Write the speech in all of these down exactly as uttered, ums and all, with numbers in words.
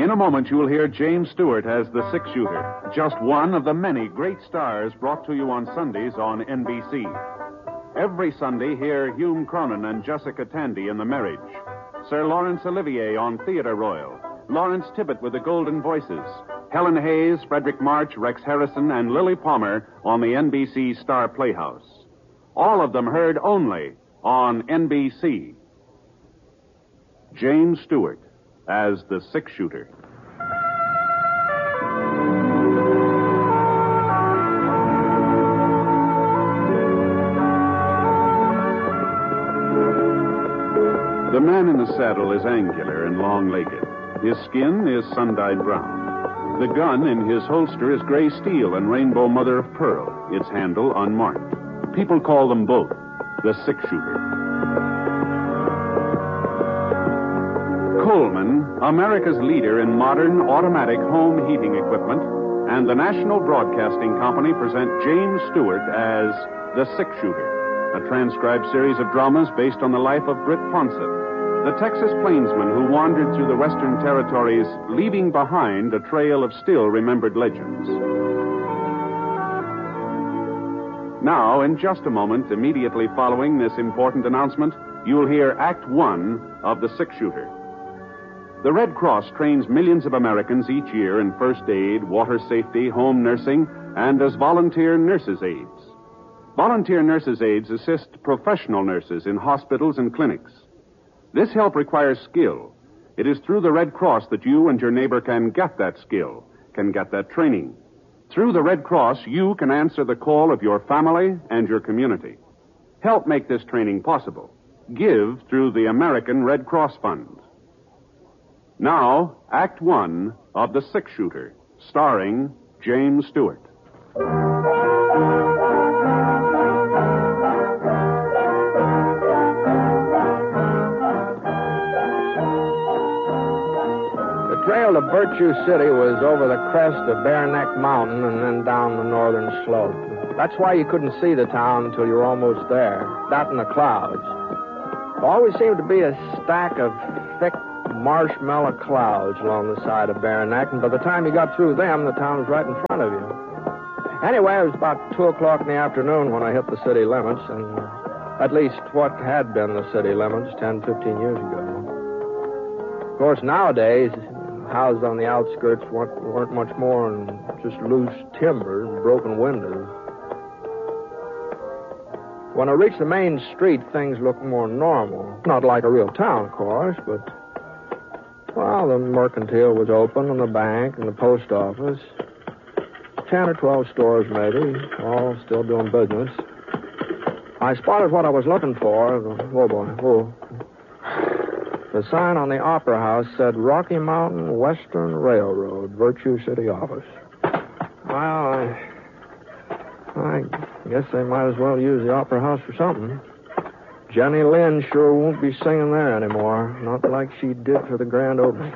In a moment, you will hear James Stewart as the six-shooter, just one of the many great stars brought to you on Sundays on N B C. Every Sunday, hear Hume Cronin and Jessica Tandy in The Marriage, Sir Laurence Olivier on Theatre Royal, Lawrence Tibbett with the Golden Voices, Helen Hayes, Frederick March, Rex Harrison, and Lily Palmer on the N B C Star Playhouse. All of them heard only on N B C. James Stewart as the six-shooter. The man in the saddle is angular and long-legged. His skin is sun-dyed brown. The gun in his holster is gray steel and rainbow mother of pearl, its handle unmarked. People call them both the six-shooter. Coleman, America's leader in modern automatic home heating equipment, and the National Broadcasting Company present James Stewart as the six-shooter, a transcribed series of dramas based on the life of Britt Ponsett, the Texas plainsman who wandered through the Western Territories, leaving behind a trail of still-remembered legends. Now, in just a moment, immediately following this important announcement, you'll hear Act One of The Six-Shooter. The Red Cross trains millions of Americans each year in first aid, water safety, home nursing, and as volunteer nurses' aides. Volunteer nurses' aides assist professional nurses in hospitals and clinics. This help requires skill. It is through the Red Cross that you and your neighbor can get that skill, can get that training. Through the Red Cross, you can answer the call of your family and your community. Help make this training possible. Give through the American Red Cross Fund. Now, Act One of The Six-Shooter, starring James Stewart. The trail to Virtue City was over the crest of Bear Neck Mountain and then down the northern slope. That's why you couldn't see the town until you were almost there. That and the clouds. There always seemed to be a stack of thick marshmallow clouds along the side of Bear Neck, and by the time you got through them, the town was right in front of you. Anyway, it was about two o'clock in the afternoon when I hit the city limits, and at least what had been the city limits ten, fifteen years ago. Of course, nowadays, houses on the outskirts weren't, weren't much more than just loose timber and broken windows. When I reached the main street, things looked more normal. Not like a real town, of course, but, well, the mercantile was open, and the bank, and the post office. Ten or twelve stores, maybe, all still doing business. I spotted what I was looking for. Oh, boy. Oh. The sign on the Opera House said Rocky Mountain Western Railroad, Virtue City office. Well, I, I guess they might as well use the Opera House for something. Jenny Lind sure won't be singing there anymore, not like she did for the grand opening.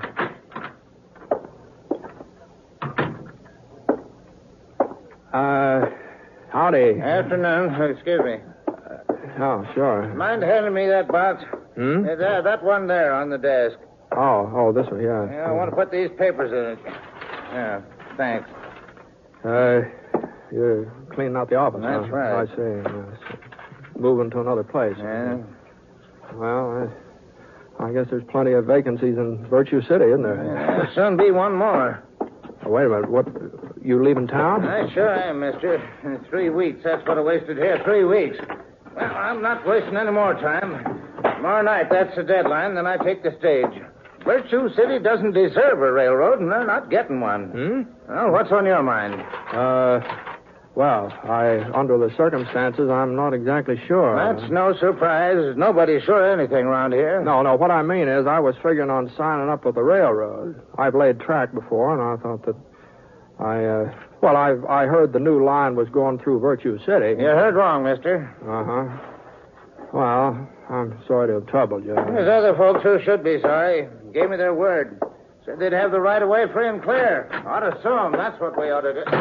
Uh, howdy. Afternoon. Excuse me. Oh, sure. Mind handing me that box? Hmm? Uh, that, that one there on the desk. Oh, oh, this one, yeah. Yeah, I want to put these papers in it. Yeah, thanks. Uh, you're cleaning out the office, That's huh? right. I see. Yes. Moving to another place. Yeah. Well, I, I guess there's plenty of vacancies in Virtue City, isn't there? Yeah, there'll soon be one more. Oh, wait a minute. What? You leaving town? I sure am, mister. In three weeks. That's what I wasted here. Three weeks. Well, I'm not wasting any more time. Tomorrow night, that's the deadline, then I take the stage. Virtue City doesn't deserve a railroad, and they're not getting one. Hmm? Well, what's on your mind? Uh, well, I, under the circumstances, I'm not exactly sure. That's no surprise. Nobody's sure of anything around here. No, no, what I mean is I was figuring on signing up with the railroad. I've laid track before, and I thought that I, uh, well, I I heard the new line was going through Virtue City. You heard wrong, mister. Uh-huh. Well, I'm sorry to have troubled you. There's other folks who should be sorry. Gave me their word. Said they'd have the right of way free and clear. Ought to sue 'em. That's what we ought to do.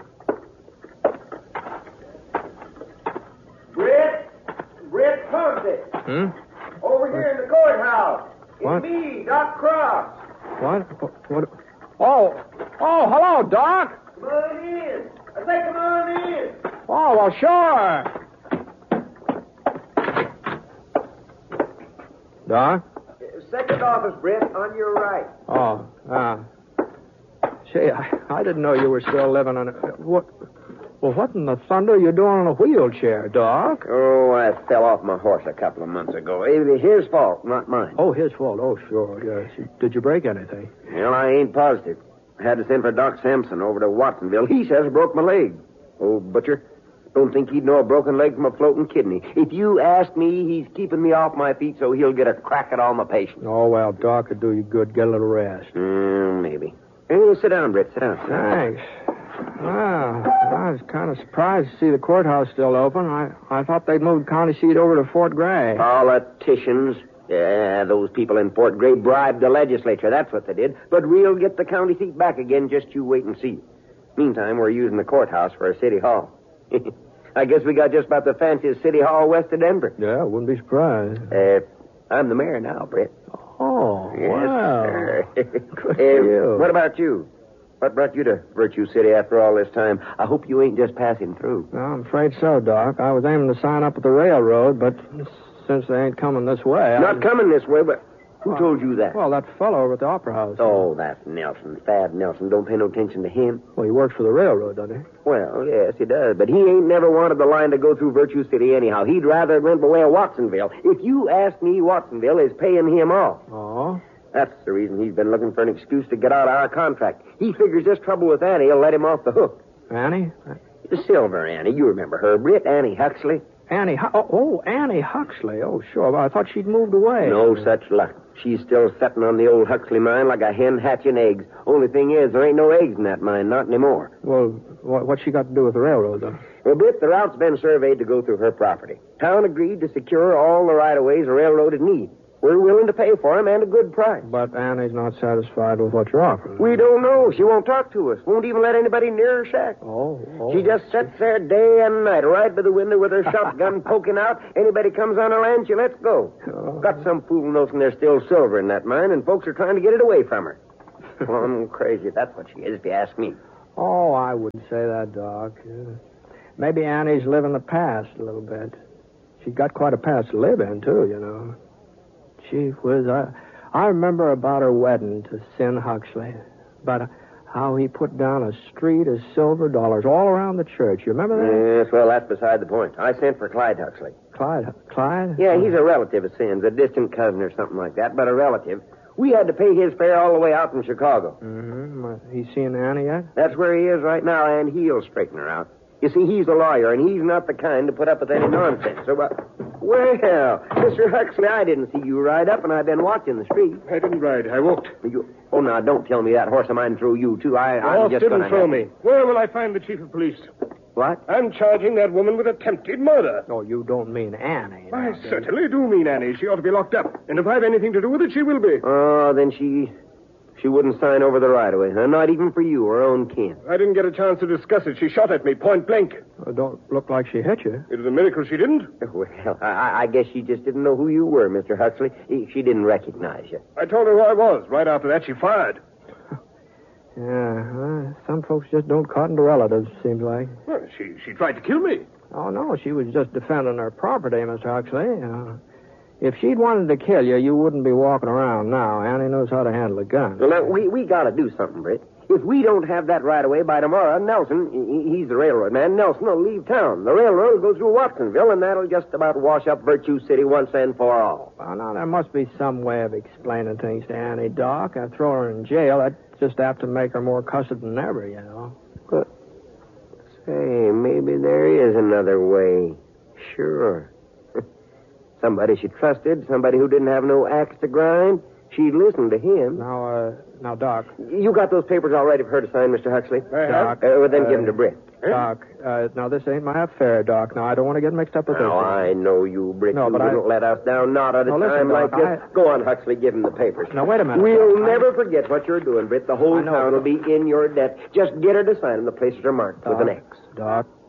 Britt? Britt Ponsett. Hmm? Over here in the courthouse. It's What? me, Doc Cross. What? What? what? Oh, oh, hello, Doc. Come on in. I say come on in. Oh, well, sure. Doc? Second office, Brett, on your right. Oh, ah. Say, I, I didn't know you were still living on a... What? Well, what in the thunder are you doing in a wheelchair, Doc? Oh, I fell off my horse a couple of months ago. It was his fault, not mine. Oh, his fault. Oh, sure, yes. Did you break anything? Well, I ain't positive. I had to send for Doc Sampson over to Watsonville. He says I broke my leg. Old butcher. Don't think he'd know a broken leg from a floating kidney. If you ask me, he's keeping me off my feet so he'll get a crack at all my patients. Oh, well, Doc could do you good. Get a little rest. Mm, maybe. Hey, sit down, Britt. Sit down. Thanks. Well, I was kind of surprised to see the courthouse still open. I, I thought they'd moved county seat over to Fort Gray. Politicians. Yeah, those people in Fort Gray bribed the legislature. That's what they did. But we'll get the county seat back again. Just you wait and see. Meantime, we're using the courthouse for a city hall. I guess we got just about the fanciest city hall west of Denver. Yeah, I wouldn't be surprised. Uh, I'm the mayor now, Britt. Oh, Yes, wow. sir. Good Uh, for you. What about you? What brought you to Virtue City after all this time? I hope you ain't just passing through. Well, I'm afraid so, Doc. I was aiming to sign up at the railroad, but since they ain't coming this way... Not I... coming this way, but who told you that? Well, that fellow over at the Opera House. Oh, that's Nelson. Thad Nelson. Don't pay no attention to him. Well, he works for the railroad, doesn't he? Well, yes, he does. But he ain't never wanted the line to go through Virtue City anyhow. He'd rather it went the way of Watsonville. If you ask me, Watsonville is paying him off. Oh? That's the reason he's been looking for an excuse to get out of our contract. He figures this trouble with Annie will let him off the hook. Annie? The Silver Annie. You remember her, Britt. Annie Huxley. Annie... Hu- Oh, oh, Annie Huxley. Oh, sure. Well, I thought she'd moved away. No such luck. She's still sitting on the old Huxley mine like a hen hatching eggs. Only thing is, there ain't no eggs in that mine, not anymore. Well, what, what's she got to do with the railroad, then? Well, Britt, the route's been surveyed to go through her property. Town agreed to secure all the right-of-ways the railroad would need. We're willing to pay for them and a good price. But Annie's not satisfied with what you're offering. We don't know. She won't talk to us. Won't even let anybody near her shack. Oh, oh. She just sits there day and night, right by the window with her shotgun poking out. Anybody comes on her land, she lets go. Oh. Got some fool notion there's still silver in that mine, and folks are trying to get it away from her. Well, I'm crazy. That's what she is, if you ask me. Oh, I wouldn't say that, Doc. Uh, maybe Annie's living the past a little bit. She's got quite a past to live in, too, you know. Gee whiz, I, I remember about her wedding to Sin Huxley. About how he put down a street of silver dollars all around the church. You remember that? Yes, well, that's beside the point. I sent for Clyde Huxley. Clyde? Clyde? Yeah, he's a relative of Sin's, a distant cousin or something like that, but a relative. We had to pay his fare all the way out from Chicago. Mm-hmm. He's seen Annie yet? That's where he is right now, and he'll straighten her out. You see, he's a lawyer, and he's not the kind to put up with any nonsense. So, uh, well, Mister Huxley, I didn't see you ride up, and I've been watching the street. I didn't ride. I walked. You, oh, now, don't tell me that horse of mine threw you, too. I, The I'm horse just didn't gonna throw have- me. Where will I find the chief of police? What? I'm charging that woman with attempted murder. Oh, you don't mean Annie. I now, do you? certainly do mean Annie. She ought to be locked up. And if I've anything to do with it, she will be. Oh, then she... She wouldn't sign over the right-of-way, huh? Not even for you, her own kin. I didn't get a chance to discuss it. She shot at me point blank. Well, don't look like she hit you. It was a miracle she didn't. Well, I, I guess she just didn't know who you were, Mister Huxley. She didn't recognize you. I told her who I was. Right after that, she fired. Yeah, uh, some folks just don't cotton to relatives, seems like. Well, she, she tried to kill me. Oh, no, she was just defending her property, Mister Huxley. Uh, if she'd wanted to kill you, you wouldn't be walking around now. Annie knows how to handle a gun. Well, now, we, we got to do something, Britt. If we don't have that right away by tomorrow, Nelson, he, he's the railroad man, Nelson will leave town. The railroad will go through Watsonville, and that'll just about wash up Virtue City once and for all. Well, now, there must be some way of explaining things to Annie, Doc. I throw her in jail. I'd just have to make her more cussed than ever, you know. But, say, maybe there is another way. Sure. Somebody she trusted, somebody who didn't have no axe to grind. She'd listen to him. Now, uh, now, Doc. You got those papers all ready for her to sign, Mister Huxley? I have. Doc. Uh, well, then uh, give them to Britt. Doc, uh, now, this ain't my affair, Doc. Now, I don't want to get mixed up with this. Oh, I know you, Britt. No, you but I- wouldn't let us down, not at a No, listen, time like Doc, this. I- Go on, Huxley, give him the papers. Now, wait a minute. We'll Doc. I- never forget what you're doing, Britt. The whole I know, town but- will be in your debt. Just get her to sign them. The places are marked with an Doc, X. Doc,